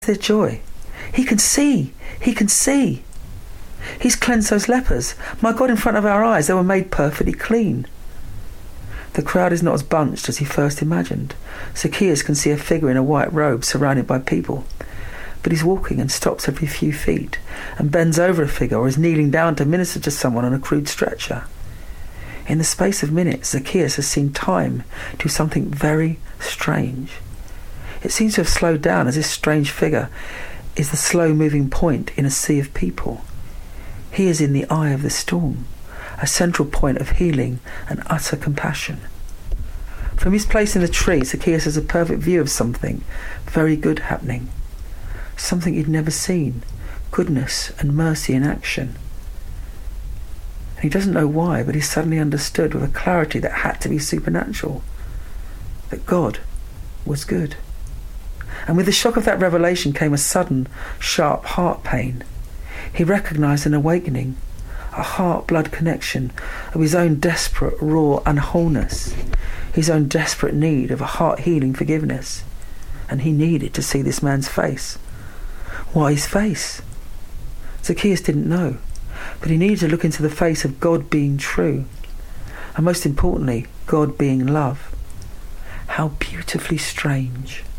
their joy. He can see. He can see. He's cleansed those lepers. My God, in front of our eyes, they were made perfectly clean. The crowd is not as bunched as he first imagined. Zacchaeus can see a figure in a white robe surrounded by people. But he's walking and stops every few feet and bends over a figure or is kneeling down to minister to someone on a crude stretcher. In the space of minutes, Zacchaeus has seen time do something very strange. It seems to have slowed down as this strange figure is the slow-moving point in a sea of people. He is in the eye of the storm, a central point of healing and utter compassion. From his place in the tree, Zacchaeus has a perfect view of something very good happening. Something he'd never seen, goodness and mercy in action. And he doesn't know why, but he suddenly understood with a clarity that had to be supernatural, that God was good. And with the shock of that revelation came a sudden, sharp heart pain. He recognised an awakening, a heart-blood connection of his own desperate, raw unwholeness, his own desperate need of a heart-healing forgiveness. And he needed to see this man's face. Why his face? Zacchaeus didn't know, but he needed to look into the face of God being true, and most importantly, God being love. How beautifully strange.